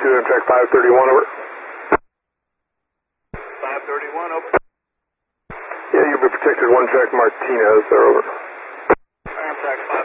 Amtrak 531, over. 531, over. Yeah, you'll be protected 1 track Martinez, there, over. Amtrak